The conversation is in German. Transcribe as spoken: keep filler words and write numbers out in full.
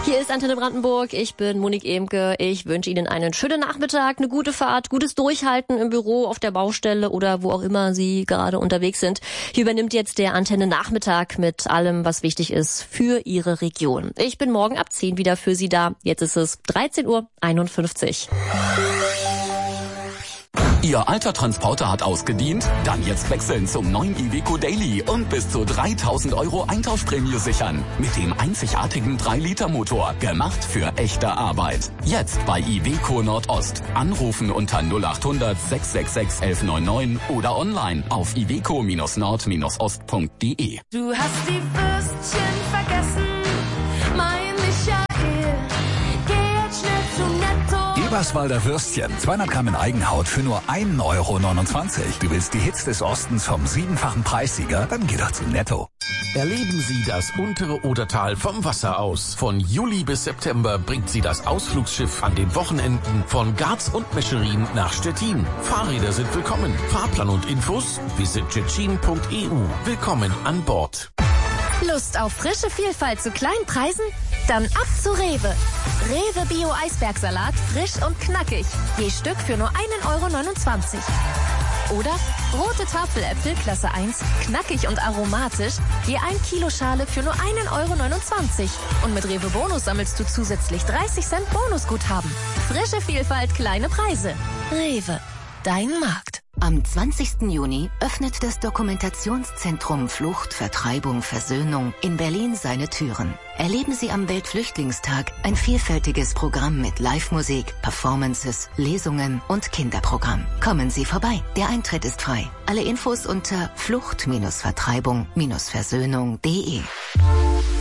Hier ist Antenne Brandenburg, ich bin Monique Emke. Ich wünsche Ihnen einen schönen Nachmittag, eine gute Fahrt, gutes Durchhalten im Büro, auf der Baustelle oder wo auch immer Sie gerade unterwegs sind. Hier übernimmt jetzt der Antenne Nachmittag mit allem, was wichtig ist für Ihre Region. Ich bin morgen ab zehn wieder für Sie da. Jetzt ist es dreizehn Uhr einundfünfzig. Ihr alter Transporter hat ausgedient? Dann jetzt wechseln zum neuen Iveco Daily und bis zu dreitausend Euro Eintauschprämie sichern. Mit dem einzigartigen drei Liter Motor. Gemacht für echte Arbeit. Jetzt bei Iveco Nordost. Anrufen unter null acht hundert sechs sechs sechs elf neun neun oder online auf iveco nord ost punkt de. Du hast die Würstchen vergessen, mein Michael. Geh jetzt schnell zu Netto. Eberswalder Würstchen, zweihundert Gramm in Eigenhaut für nur ein Euro neunundzwanzig. Du willst die Hits des Ostens vom siebenfachen Preissieger? Dann geh doch zu Netto. Erleben Sie das untere Odertal vom Wasser aus. Von Juli bis September bringt Sie das Ausflugsschiff an den Wochenenden von Garz und Mescherin nach Stettin. Fahrräder sind willkommen. Fahrplan und Infos visit tschetschen punkt e u. Willkommen an Bord. Lust auf frische Vielfalt zu kleinen Preisen? Dann ab zu Rewe. Rewe Bio Eisbergsalat, frisch und knackig. Je Stück für nur ein Euro neunundzwanzig. Oder rote Tafeläpfel Klasse eins, knackig und aromatisch, je ein Kilo Schale für nur ein Euro neunundzwanzig. Und mit Rewe Bonus sammelst du zusätzlich dreißig Cent Bonusguthaben. Frische Vielfalt, kleine Preise. Rewe, dein Markt. Am zwanzigsten Juni öffnet das Dokumentationszentrum Flucht, Vertreibung, Versöhnung in Berlin seine Türen. Erleben Sie am Weltflüchtlingstag ein vielfältiges Programm mit Live-Musik, Performances, Lesungen und Kinderprogramm. Kommen Sie vorbei. Der Eintritt ist frei. Alle Infos unter flucht Vertreibung Versöhnung punkt de.